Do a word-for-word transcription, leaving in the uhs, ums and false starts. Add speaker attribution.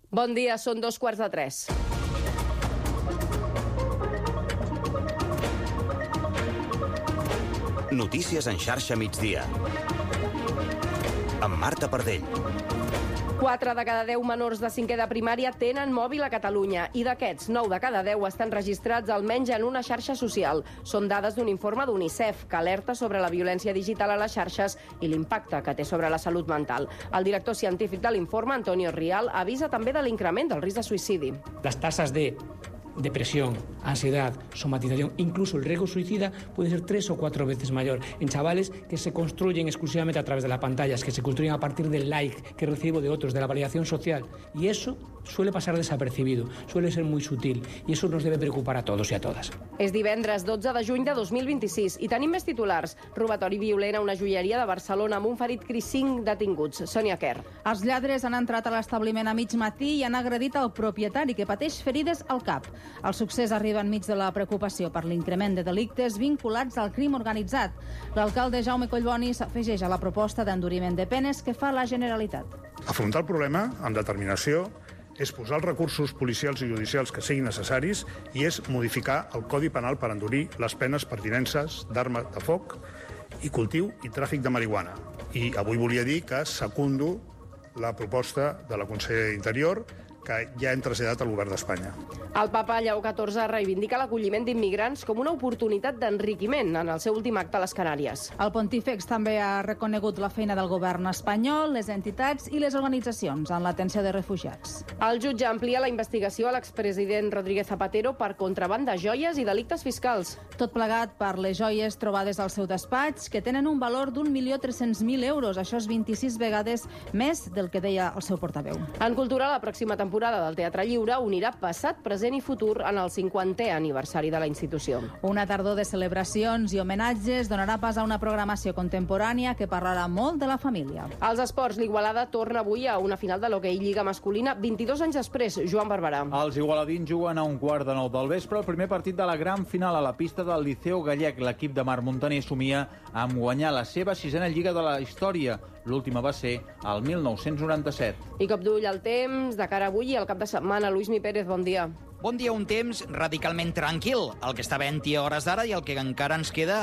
Speaker 1: Bon dia, són dos quarts de tres.
Speaker 2: Notícies en xarxa migdia. Amb Marta Pardell.
Speaker 1: quatre de cada deu menors de cinquè de primària tenen mòbil a Catalunya i d'aquests, nou de cada deu estan registrats almenys en una xarxa social. Són dades d'un informe d'UNICEF que alerta sobre la violència digital a les xarxes i l'impacte que té sobre la salut mental. El director científic de l'informe, Antonio Rial, avisa també de l'increment del risc de suïcidi.
Speaker 3: Las tasas de depresión, ansiedad, somatización, incluso el riesgo suicida puede ser tres o cuatro veces mayor en chavales que se construyen exclusivamente a través de las pantallas, que se construyen a partir del like que recibo de otros, de la validación social. Y eso suele pasar desapercibido, suele ser muy sutil y eso nos debe preocupar a todos y a todas.
Speaker 1: És divendres dotze de juny de dos mil vint-i-sis i tenim més titulars. Robatori violent a una joieria de Barcelona amb un ferit crit cinc detinguts. Sònia Kerr.
Speaker 4: Els lladres han entrat a l'establiment a mig matí i han agredit el propietari, que pateix ferides al cap. El succés arriba enmig de la preocupació per l'increment de delictes vinculats al crim organitzat. L'alcalde Jaume Collboni s'afegeix a la proposta d'enduriment de penes que fa la Generalitat.
Speaker 5: Afrontar el problema amb determinació és posar els recursos policials i judicials que siguin necessaris i és modificar el Codi Penal per endurir les penes per tinences d'arma de foc i cultiu i tràfic de marihuana. I avui volia dir que secundo la proposta de la Consellera d'Interior que ja hem traslladat al govern d'Espanya.
Speaker 1: El papa Lleó catorze reivindica l'acolliment d'immigrants com una oportunitat d'enriquiment en el seu últim acte a les Canàries.
Speaker 4: El pontífex també ha reconegut la feina del govern espanyol, les entitats i les organitzacions en l'atenció de refugiats.
Speaker 1: El jutge amplia la investigació a l'expresident Rodríguez Zapatero per contraban de joies i delictes fiscals.
Speaker 4: Tot plegat per les joies trobades al seu despatx, que tenen un valor d'un milió tres-cents mil euros. Això és vint-i-sis vegades més del que deia el seu portaveu.
Speaker 1: En cultura, la pròxima temporada del Teatre Lliure unirà passat, present i futur en el cinquantè aniversari de la institució.
Speaker 4: Una tardor de celebracions i homenatges donarà pas a una programació contemporània que parlarà molt de la família.
Speaker 1: Als esports, l'Igualada torna avui a una final de l'hoquei Lliga masculina vint-i-dos anys després. Joan Barberà.
Speaker 6: Els igualadins juguen a un quart de nou del vespre el primer partit de la gran final a la pista del Liceu Gallec. L'equip de Marc Montaner somia amb guanyar la seva sisena Lliga de la història. L'última va ser el mil nou-cents noranta-set.
Speaker 1: I cop d'ull al temps, de cara avui i al cap de setmana. Luismi Pérez, bon dia.
Speaker 7: Bon dia, un temps radicalment tranquil, el que està havent-hi a hores d'ara i el que encara ens queda